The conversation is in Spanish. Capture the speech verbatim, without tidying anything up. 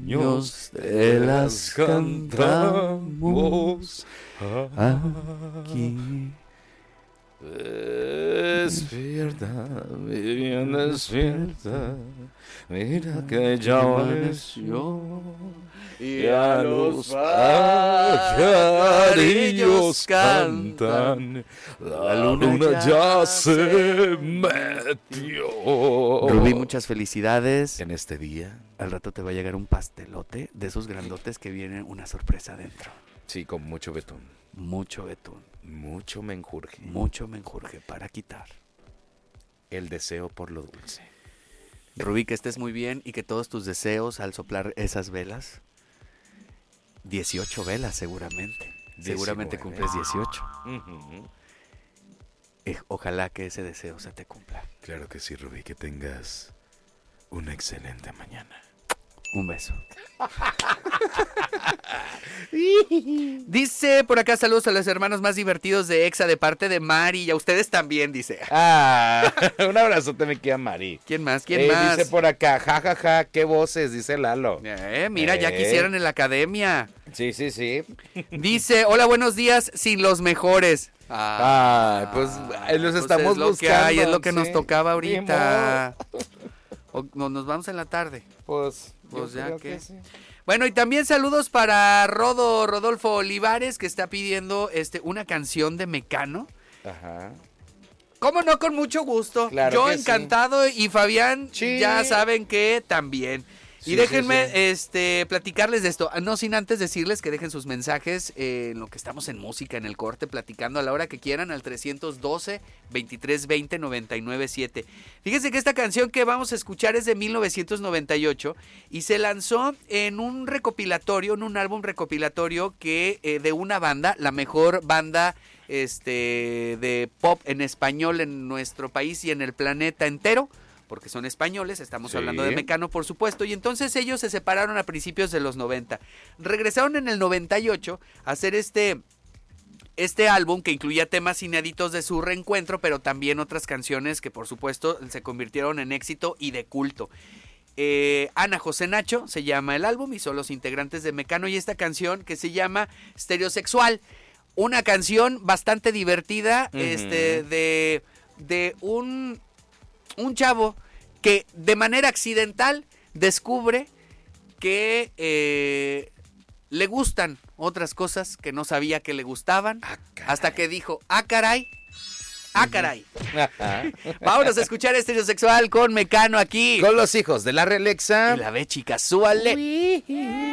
años te las cantamos aquí. Despierta, mi bien, despierta. Mira que ya amaneció. Y a los pajarillos cantan. La luna ya se metió. Rubí, muchas felicidades. En este día. Al rato te va a llegar un pastelote de esos grandotes que vienen una sorpresa adentro. Sí, con mucho betún. Mucho betún. Mucho menjurje. Mucho menjurje para quitar el deseo por lo dulce. Rubí, que estés muy bien y que todos tus deseos al soplar esas velas, dieciocho velas seguramente, diecinueve. Seguramente cumples dieciocho. Uh-huh. eh, Ojalá que ese deseo se te cumpla. Claro que sí, Rubí, que tengas una excelente mañana. Un beso. Dice por acá, saludos a los hermanos más divertidos de EXA de parte de Mari, y a ustedes también, dice. Ah, un abrazote, mi querida Mari. ¿Quién más? ¿Quién eh, más? Dice por acá, jajaja, ja, ja, qué voces, dice Lalo. Eh, mira, eh. ya quisieran en la academia. Sí, sí, sí. Dice, hola, buenos días, sin los mejores. Ah, Ay, pues los pues estamos es lo buscando. Que hay, es lo que sí. nos tocaba ahorita. O, no, nos vamos en la tarde. Pues, pues ya que... que sí. Bueno, y también saludos para Rodo Rodolfo Olivares, que está pidiendo este una canción de Mecano. Ajá. ¿Cómo no? Con mucho gusto. Claro Yo que encantado sí. Y Fabián sí. Ya saben que también. Sí, y déjenme sí, sí. este platicarles de esto, no sin antes decirles que dejen sus mensajes eh, en lo que estamos en música, en el corte, platicando a la hora que quieran al trescientos doce, veintitrés veinte, noventa y nueve siete. Fíjense que esta canción que vamos a escuchar es de mil novecientos noventa y ocho y se lanzó en un recopilatorio, en un álbum recopilatorio que eh, de una banda, la mejor banda este de pop en español en nuestro país y en el planeta entero, porque son españoles, estamos sí. hablando de Mecano, por supuesto, y entonces ellos se separaron a principios de los noventa. Regresaron en el noventa y ocho a hacer este, este álbum que incluía temas inéditos de su reencuentro, pero también otras canciones que por supuesto se convirtieron en éxito y de culto. Eh, Ana José Nacho se llama el álbum y son los integrantes de Mecano, y esta canción que se llama Stereosexual, una canción bastante divertida, uh-huh. este, de, de un... un chavo que de manera accidental descubre que eh, le gustan otras cosas que no sabía que le gustaban, ah, hasta que dijo, ah, caray, ah, caray. Vámonos a escuchar Stereosexual con Mecano aquí. Con los hijos de la Realexa. Y la B, chica, súbale.